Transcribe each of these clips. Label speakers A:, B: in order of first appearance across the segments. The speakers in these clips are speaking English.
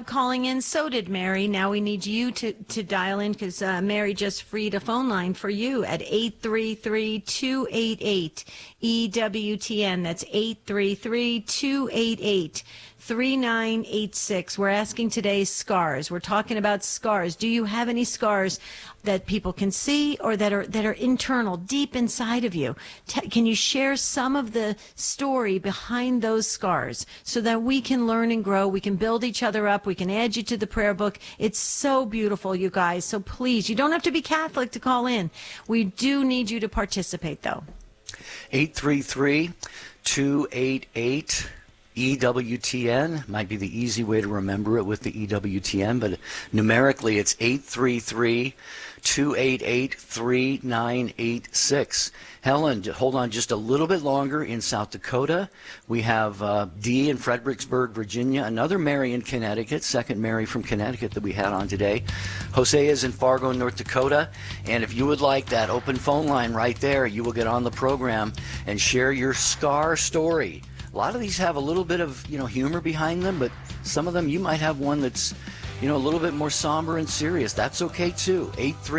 A: calling in. So did Mary. Now we need you to dial in because Mary just freed a phone line for you at 833-288-EWTN. That's 833-288-3986. We're asking today scars. We're talking about scars. Do you have any scars that people can see or that are internal, deep inside of you? Can you share some of the story behind those scars so that we can learn and grow? We can build each other up. We can add you to the prayer book. It's so beautiful, you guys. So please, you don't have to be Catholic to call in. We do need you to participate, though.
B: 833-288 EWTN might be the easy way to remember it with the EWTN, but numerically it's 833-288-3986. Helen, hold on just a little bit longer in South Dakota. We have Dee in Fredericksburg, Virginia, another Mary in Connecticut, second Mary from Connecticut that we had on today. Jose is in Fargo, North Dakota, and if you would like that open phone line right there, you will get on the program and share your scar story. A lot of these have a little bit of, humor behind them, but some of them you might have one that's, a little bit more somber and serious. That's okay too.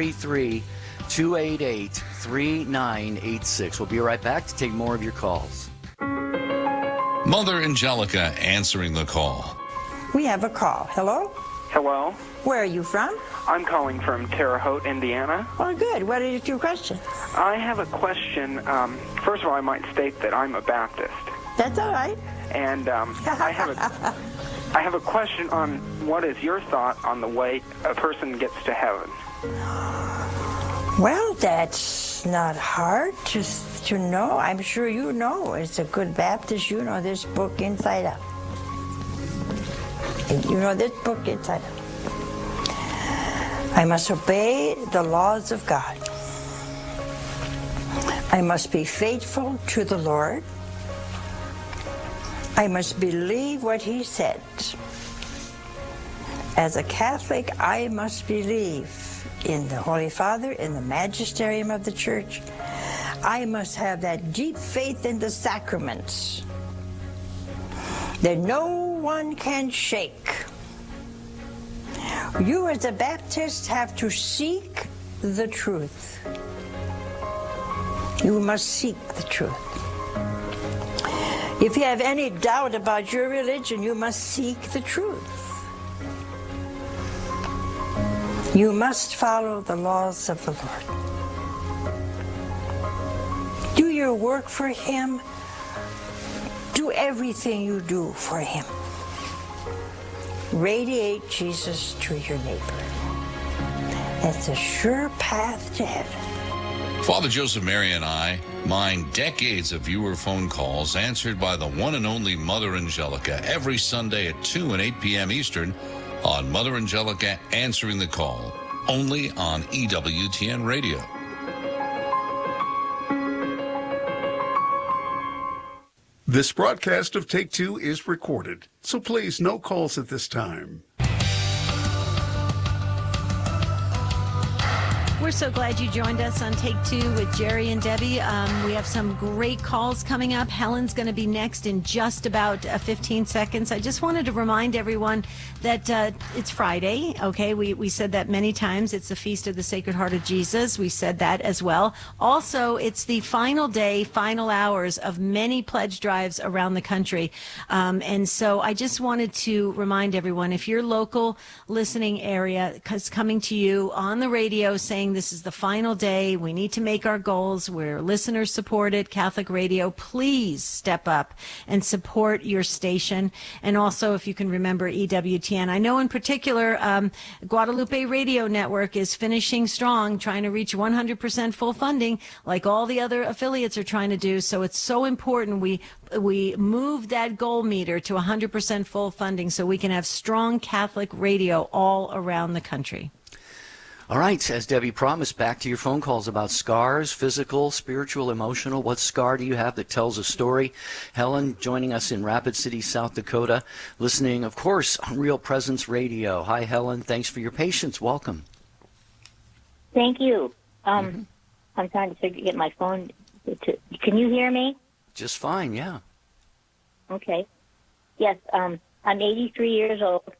B: 833-288-3986. We'll be right back to take more of your calls.
C: Mother Angelica answering the call.
D: We have a call. Hello?
E: Hello.
D: Where are you from?
E: I'm calling from Terre Haute, Indiana.
D: Well, good. What is your question?
E: I have a question. First of all, I might state that I'm a Baptist.
D: That's all right.
E: And I have a question on what is your thought on the way a person gets to heaven?
D: Well, that's not hard to know. I'm sure you know. As a good Baptist, you know this book inside out. You know this book inside out. I must obey the laws of God. I must be faithful to the Lord. I must believe what he said. As a Catholic, I must believe in the Holy Father, in the magisterium of the Church. I must have that deep faith in the sacraments that no one can shake. You as a Baptist have to seek the truth. You must seek the truth. If you have any doubt about your religion, you must seek the truth. You must follow the laws of the Lord. Do your work for him. Do everything you do for him. Radiate Jesus to your neighbor. That's a sure path to heaven.
C: Father Joseph Mary and I mine decades of viewer phone calls answered by the one and only Mother Angelica every Sunday at 2 and 8 p.m. Eastern on Mother Angelica Answering the Call, only on EWTN Radio.
F: This broadcast of Take Two is recorded, so please no calls at this time.
A: We're so glad you joined us on Take Two with Jerry and Debbie. We have some great calls coming up. Helen's going to be next in just about 15 seconds. I just wanted to remind everyone that it's Friday, okay? We said that many times. It's the Feast of the Sacred Heart of Jesus. We said that as well. Also, it's the final day, final hours of many pledge drives around the country. And so I just wanted to remind everyone, if your local listening area is coming to you on the radio saying this is the final day, we need to make our goals, we're listener-supported Catholic radio, please step up and support your station. And also, if you can remember EWTN. I know in particular, Guadalupe Radio Network is finishing strong, trying to reach 100% full funding, like all the other affiliates are trying to do. So it's so important we move that goal meter to 100% full funding so we can have strong Catholic radio all around the country.
B: All right, as Debbie promised, back to your phone calls about scars, physical, spiritual, emotional. What scar do you have that tells a story? Helen joining us in Rapid City, South Dakota, listening, of course, on Real Presence Radio. Hi, Helen. Thanks for your patience. Welcome.
G: Thank you. I'm trying to get my phone to... Can you hear me?
B: Just fine, yeah.
G: Okay. Yes, I'm 83 years old.